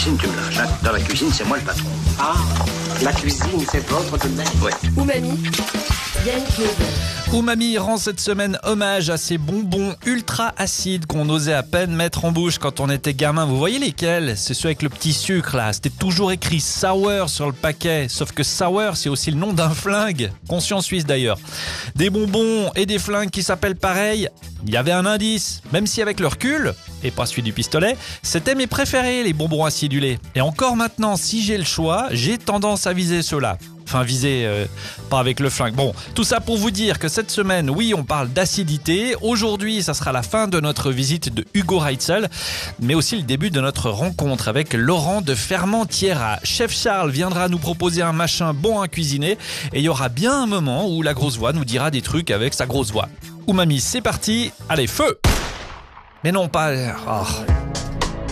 cuisine, tu me lâches. Hein. Dans la cuisine, c'est moi le patron. Ah, la cuisine, c'est votre domaine. Ouais. Umami, Yann Claude. Umami rend cette semaine hommage à ces bonbons ultra acides qu'on osait à peine mettre en bouche quand on était gamin. Vous voyez lesquels? C'est ceux avec le petit sucre là. C'était toujours écrit sour sur le paquet. Sauf que sour, c'est aussi le nom d'un flingue. Conscient suisse d'ailleurs. Des bonbons et des flingues qui s'appellent pareil. Il y avait un indice. Même si avec le recul, et pas celui du pistolet, c'était mes préférés les bonbons acidulés. Et encore maintenant, si j'ai le choix, j'ai tendance à viser ceux-là. Enfin, pas avec le flingue. Bon, tout ça pour vous dire que cette semaine, oui, on parle d'acidité. Aujourd'hui, ça sera la fin de notre visite de Hugo Reitzel, mais aussi le début de notre rencontre avec Laurent de Fermentiera. Chef Charles viendra nous proposer un machin bon à cuisiner et il y aura bien un moment où la grosse voix nous dira des trucs avec sa grosse voix. Umami, c'est parti. Allez, feu! Mais non, pas... Oh.